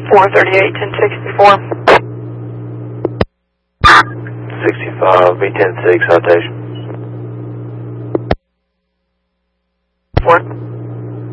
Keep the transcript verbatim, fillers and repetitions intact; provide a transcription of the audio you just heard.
four thirty-eight, ten sixty-four. sixty-five, B ten six, citation. Four.